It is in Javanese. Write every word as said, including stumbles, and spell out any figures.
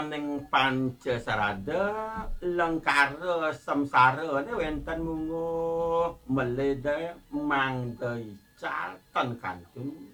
ning Pancasarada lengkara samsara ne wenten mungo melede mang ical ten kantun